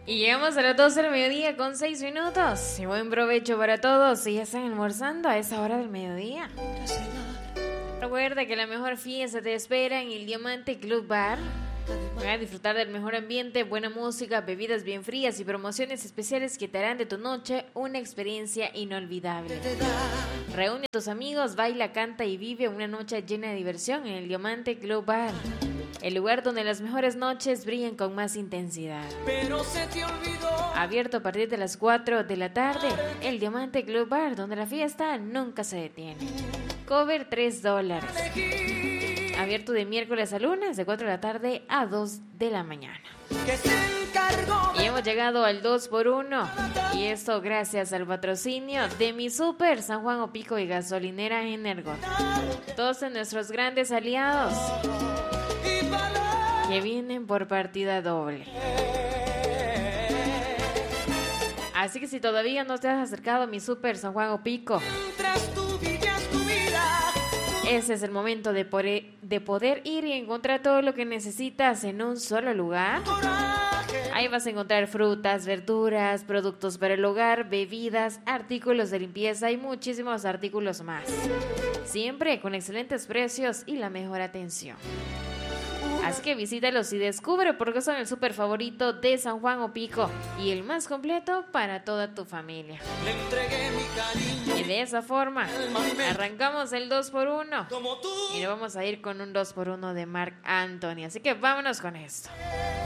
Y llegamos a las 12 del mediodía con 6 minutos. Y buen provecho para todos. Si ya están almorzando a esa hora del mediodía. Recuerda que la mejor fiesta te espera en el Diamante Club Bar. Voy a disfrutar del mejor ambiente, buena música, bebidas bien frías y promociones especiales que te harán de tu noche una experiencia inolvidable. Reúne a tus amigos, baila, canta y vive una noche llena de diversión en el Diamante Club Bar. El lugar donde las mejores noches brillan con más intensidad. Pero se te olvidó. Abierto a partir de las 4 de la tarde, el Diamante Club Bar, donde la fiesta nunca se detiene. Cover $3. Abierto de miércoles a lunes, de 4 de la tarde a 2 de la mañana. Y hemos llegado al 2x1. Y esto gracias al patrocinio de Mi Super, San Juan Opico y Gasolinera Energon. Todos de nuestros grandes aliados que vienen por partida doble. Así que si todavía no te has acercado a Mi Super San Juan Opico, ese es el momento de poder ir y encontrar todo lo que necesitas en un solo lugar. Ahí vas a encontrar frutas, verduras, productos para el hogar, bebidas, artículos de limpieza y muchísimos artículos más. Siempre con excelentes precios y la mejor atención. Así que visítalos y descubre por qué son el súper favorito de San Juan Opico y el más completo para toda tu familia. Le entregué mi cariño. Y de esa forma arrancamos el 2x1 y nos vamos a ir con un 2x1 de Marc Anthony. Así que vámonos con esto.